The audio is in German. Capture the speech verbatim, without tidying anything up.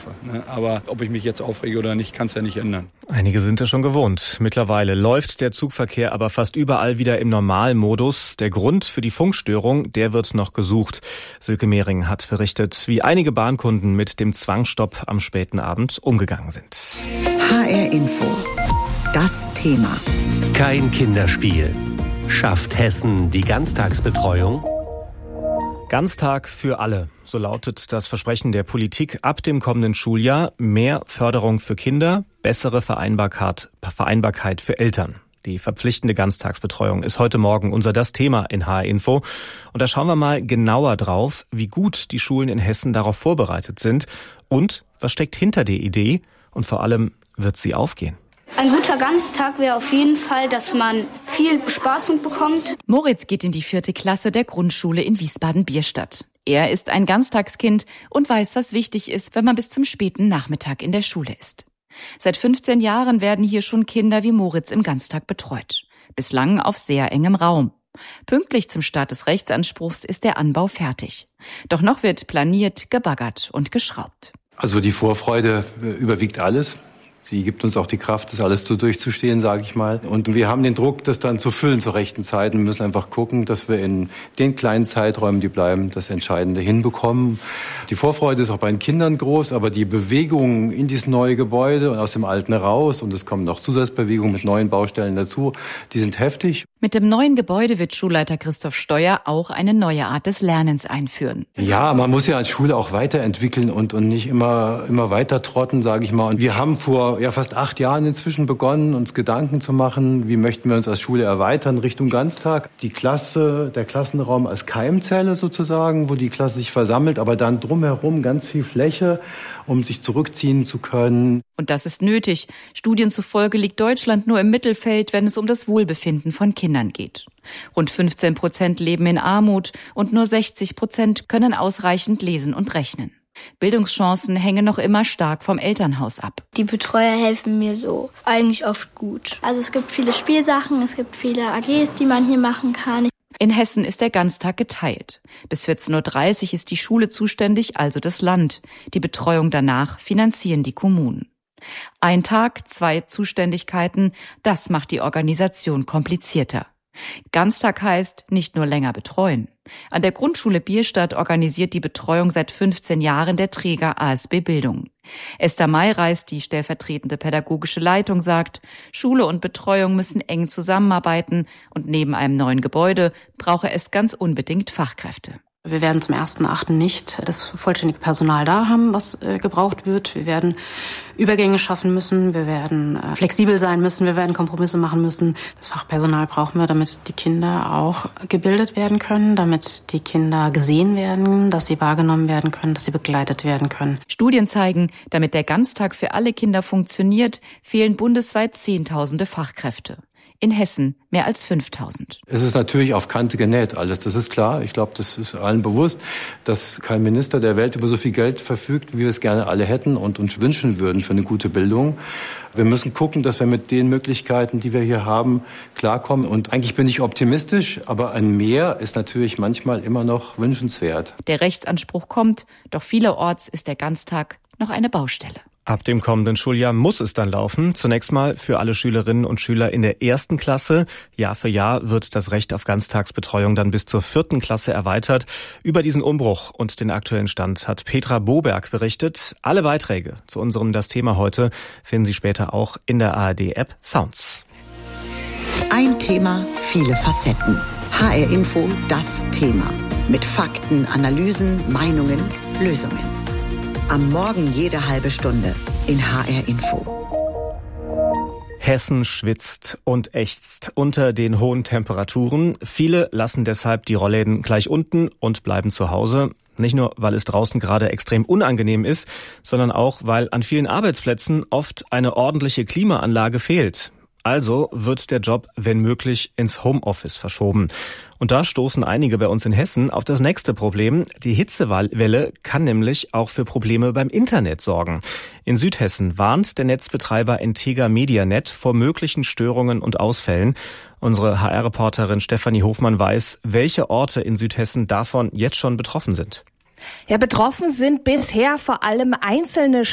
Katastrophe. Aber ob ich mich jetzt aufrege oder nicht, kann es ja nicht ändern. Einige sind ja schon gewohnt. Mittlerweile läuft der Zugverkehr aber fast überall wieder im Normalmodus. Der Grund für die Funkstörung, der wird noch gesucht. Silke Mehring hat berichtet, wie einige Bahnkunden mit dem Zwangsstopp am späten Abend umgegangen sind. H R Info. Das Thema. Kein Kinderspiel. Schafft Hessen die Ganztagsbetreuung? Ganztag für alle. So lautet das Versprechen der Politik ab dem kommenden Schuljahr. Mehr Förderung für Kinder, bessere Vereinbarkeit, Vereinbarkeit für Eltern. Die verpflichtende Ganztagsbetreuung ist heute Morgen unser das Thema in H R Info. Und da schauen wir mal genauer drauf, wie gut die Schulen in Hessen darauf vorbereitet sind und was steckt hinter der Idee und vor allem, wird sie aufgehen? Ein guter Ganztag wäre auf jeden Fall, dass man viel Bespaßung bekommt. Moritz geht in die vierte Klasse der Grundschule in Wiesbaden-Bierstadt. Er ist ein Ganztagskind und weiß, was wichtig ist, wenn man bis zum späten Nachmittag in der Schule ist. Seit fünfzehn Jahren werden hier schon Kinder wie Moritz im Ganztag betreut. Bislang auf sehr engem Raum. Pünktlich zum Start des Rechtsanspruchs ist der Anbau fertig. Doch noch wird planiert, gebaggert und geschraubt. Also die Vorfreude überwiegt alles. Sie gibt uns auch die Kraft, das alles so durchzustehen, sage ich mal. Und wir haben den Druck, das dann zu füllen zur rechten Zeit. Wir müssen einfach gucken, dass wir in den kleinen Zeiträumen, die bleiben, das Entscheidende hinbekommen. Die Vorfreude ist auch bei den Kindern groß, aber die Bewegungen in dieses neue Gebäude und aus dem alten raus, und es kommen noch Zusatzbewegungen mit neuen Baustellen dazu, die sind heftig. Mit dem neuen Gebäude wird Schulleiter Christoph Steuer auch eine neue Art des Lernens einführen. Ja, man muss ja als Schule auch weiterentwickeln und, und nicht immer, immer weiter trotten, sage ich mal. Und wir haben vor ja fast acht Jahren inzwischen begonnen, uns Gedanken zu machen, wie möchten wir uns als Schule erweitern Richtung Ganztag. Die Klasse, der Klassenraum als Keimzelle sozusagen, wo die Klasse sich versammelt, aber dann drumherum ganz viel Fläche, um sich zurückziehen zu können. Und das ist nötig. Studien zufolge liegt Deutschland nur im Mittelfeld, wenn es um das Wohlbefinden von Kindern geht. Rund fünfzehn Prozent leben in Armut und nur sechzig Prozent können ausreichend lesen und rechnen. Bildungschancen hängen noch immer stark vom Elternhaus ab. Die Betreuer helfen mir so eigentlich oft gut. Also es gibt viele Spielsachen, es gibt viele A Gs, die man hier machen kann. In Hessen ist der Ganztag geteilt. Bis vierzehn Uhr dreißig ist die Schule zuständig, also das Land. Die Betreuung danach finanzieren die Kommunen. Ein Tag, zwei Zuständigkeiten, das macht die Organisation komplizierter. Ganztag heißt nicht nur länger betreuen. An der Grundschule Bierstadt organisiert die Betreuung seit fünfzehn Jahren der Träger A S B Bildung. Esther Mayreis, die stellvertretende pädagogische Leitung, sagt, Schule und Betreuung müssen eng zusammenarbeiten und neben einem neuen Gebäude brauche es ganz unbedingt Fachkräfte. Wir werden zum ersten Achten nicht das vollständige Personal da haben, was äh, gebraucht wird. Wir werden Übergänge schaffen müssen, wir werden äh, flexibel sein müssen, wir werden Kompromisse machen müssen. Das Fachpersonal brauchen wir, damit die Kinder auch gebildet werden können, damit die Kinder gesehen werden, dass sie wahrgenommen werden können, dass sie begleitet werden können. Studien zeigen, damit der Ganztag für alle Kinder funktioniert, fehlen bundesweit Zehntausende Fachkräfte. In Hessen mehr als fünftausend. Es ist natürlich auf Kante genäht alles, das ist klar. Ich glaube, das ist allen bewusst, dass kein Minister der Welt über so viel Geld verfügt, wie wir es gerne alle hätten und uns wünschen würden für eine gute Bildung. Wir müssen gucken, dass wir mit den Möglichkeiten, die wir hier haben, klarkommen. Und eigentlich bin ich optimistisch, aber ein Mehr ist natürlich manchmal immer noch wünschenswert. Der Rechtsanspruch kommt, doch vielerorts ist der Ganztag noch eine Baustelle. Ab dem kommenden Schuljahr muss es dann laufen. Zunächst mal für alle Schülerinnen und Schüler in der ersten Klasse. Jahr für Jahr wird das Recht auf Ganztagsbetreuung dann bis zur vierten Klasse erweitert. Über diesen Umbruch und den aktuellen Stand hat Petra Boberg berichtet. Alle Beiträge zu unserem Das Thema heute finden Sie später auch in der A R D-App Sounds. Ein Thema, viele Facetten. H R Info, das Thema. Mit Fakten, Analysen, Meinungen, Lösungen. Am Morgen jede halbe Stunde in H R Info. Hessen schwitzt und ächzt unter den hohen Temperaturen. Viele lassen deshalb die Rollläden gleich unten und bleiben zu Hause. Nicht nur, weil es draußen gerade extrem unangenehm ist, sondern auch, weil an vielen Arbeitsplätzen oft eine ordentliche Klimaanlage fehlt. Also wird der Job, wenn möglich, ins Homeoffice verschoben. Und da stoßen einige bei uns in Hessen auf das nächste Problem. Die Hitzewelle kann nämlich auch für Probleme beim Internet sorgen. In Südhessen warnt der Netzbetreiber Integra Medianet vor möglichen Störungen und Ausfällen. Unsere H R-Reporterin Stefanie Hofmann weiß, welche Orte in Südhessen davon jetzt schon betroffen sind. Ja, betroffen sind bisher vor allem einzelne